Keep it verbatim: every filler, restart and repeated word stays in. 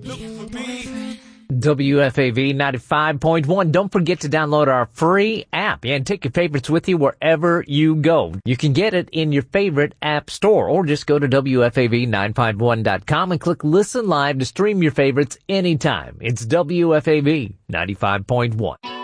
W F A V ninety-five point one. Don't forget to download our free app and take your favorites with you wherever you go. You can get it in your favorite app store or just go to W F A V nine five one dot com and click Listen Live to stream your favorites anytime. It's W F A V ninety-five point one.